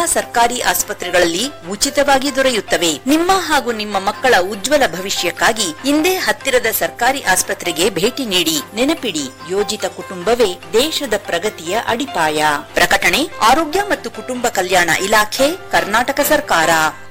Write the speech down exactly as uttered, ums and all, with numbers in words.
ಸರ್ಕಾರಿ ಆಸ್ಪತ್ರೆಗಳಲ್ಲಿ ಉಚಿತವಾಗಿ ದೊರೆಯುತ್ತವೆ. ನಿಮ್ಮ ಹಾಗೂ ನಿಮ್ಮ ಮಕ್ಕಳ ಉಜ್ವಲ ಭವಿಷ್ಯಕ್ಕಾಗಿ ಇಂದೇ ಹತ್ತಿರದ ಸರ್ಕಾರಿ ಆಸ್ಪತ್ರೆಗೆ ಭೇಟಿ ನೀಡಿ. ನೆನಪಿಡಿ, ಯೋಜಿತ ಕುಟುಂಬವೇ ದೇಶದ ಪ್ರಗತಿಯ ಅಡಿಪಾಯ. ಪ್ರಕಟಣೆ ಆರೋಗ್ಯ ಮತ್ತು ಕುಟುಂಬ ಕಲ್ಯಾಣ ಇಲಾಖೆ, ಕರ್ನಾಟಕ ಸರ್ಕಾರ.